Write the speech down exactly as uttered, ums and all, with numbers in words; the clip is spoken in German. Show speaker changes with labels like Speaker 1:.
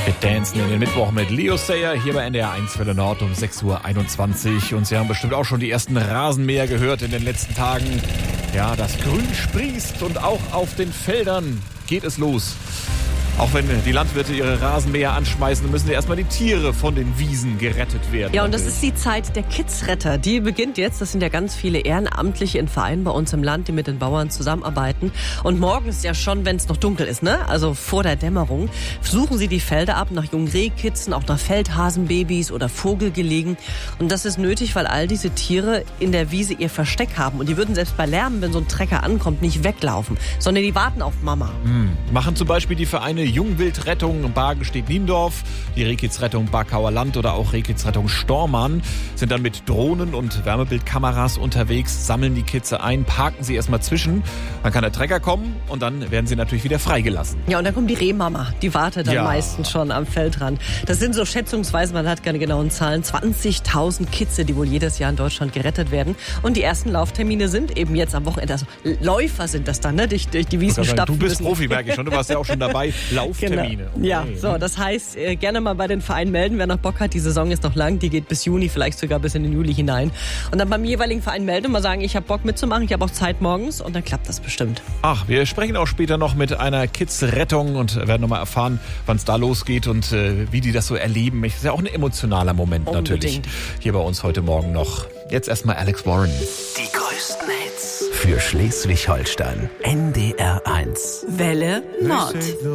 Speaker 1: Wir dancen in den Mittwoch mit Leo Sayer hier bei N D R eins Welle Nord um sechs Uhr einundzwanzig. Und Sie haben bestimmt auch schon die ersten Rasenmäher gehört in den letzten Tagen. Ja, das Grün sprießt und auch auf den Feldern geht es los. Auch wenn die Landwirte ihre Rasenmäher anschmeißen, müssen erstmal die Tiere von den Wiesen gerettet werden.
Speaker 2: Ja, und das ist die Zeit der Kidsretter. Die beginnt jetzt. Das sind ja ganz viele Ehrenamtliche in Vereinen bei uns im Land, die mit den Bauern zusammenarbeiten. Und morgens ja schon, wenn es noch dunkel ist, ne? Also vor der Dämmerung, suchen sie die Felder ab nach jungen Rehkitzen, auch nach Feldhasenbabys oder Vogelgelegen. Und das ist nötig, weil all diese Tiere in der Wiese ihr Versteck haben. Und die würden selbst bei Lärm, wenn so ein Trecker ankommt, nicht weglaufen, sondern die warten auf Mama.
Speaker 1: Hm. Machen zum Beispiel die Vereine Jungwildrettung Bargenstedt-Niendorf, die Rehkitzrettung Barkauer Land oder auch Rehkitzrettung Stormann sind dann mit Drohnen und Wärmebildkameras unterwegs, sammeln die Kitze ein, parken sie erstmal zwischen. Dann kann der Trecker kommen und dann werden sie natürlich wieder freigelassen.
Speaker 2: Ja, und dann kommt die Rehmama, die wartet dann
Speaker 1: Ja.
Speaker 2: meistens schon am Feldrand. Das sind so schätzungsweise, man hat keine genauen Zahlen, zwanzigtausend Kitze, die wohl jedes Jahr in Deutschland gerettet werden. Und die ersten Lauftermine sind eben jetzt am Wochenende. Also Läufer sind das dann, ne? Durch, durch die Wiesen stapfen
Speaker 1: Du bist
Speaker 2: müssen.
Speaker 1: Profi, merke ich schon. Du warst ja auch schon dabei. Lauftermine.
Speaker 2: Genau. Ja, so, das heißt, äh, gerne mal bei den Vereinen melden, wer noch Bock hat. Die Saison ist noch lang, die geht bis Juni, vielleicht sogar bis in den Juli hinein. Und dann beim jeweiligen Verein melden und mal sagen, ich habe Bock mitzumachen, ich habe auch Zeit morgens und dann klappt das bestimmt.
Speaker 1: Ach, wir sprechen auch später noch mit einer Kids-Rettung und werden nochmal erfahren, wann es da losgeht und äh, wie die das so erleben. Das ist ja auch ein emotionaler Moment natürlich.
Speaker 2: Unbedingt.
Speaker 1: Hier bei uns heute Morgen noch. Jetzt erstmal Alex Warren.
Speaker 3: Die größten Hits für Schleswig-Holstein. N D R eins.
Speaker 2: Welle Nord.